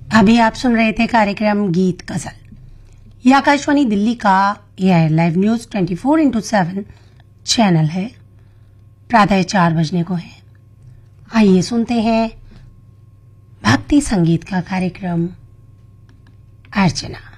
अभी आप सुन रहे थे कार्यक्रम गीत गजल। यह आकाशवाणी दिल्ली का AI live news 24x7 channel है। प्रातः 4 बजने को है। आइए सुनते हैं भक्ति संगीत का कार्यक्रम अर्चना।